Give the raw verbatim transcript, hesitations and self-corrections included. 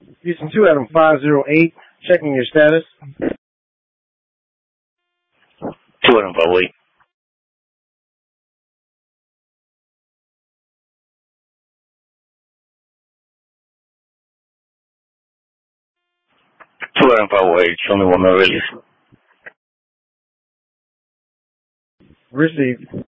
Houston two, Adam five zero eight, checking your status. two Adam five eight. two Adam five eight, show me one more release. Received.